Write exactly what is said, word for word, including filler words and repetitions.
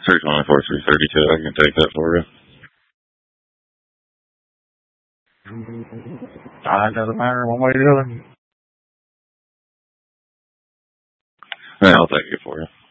three twenty-four, three thirty-two, I can take that for you. Uh, it doesn't matter one way or the other. Yeah, I'll take it for you.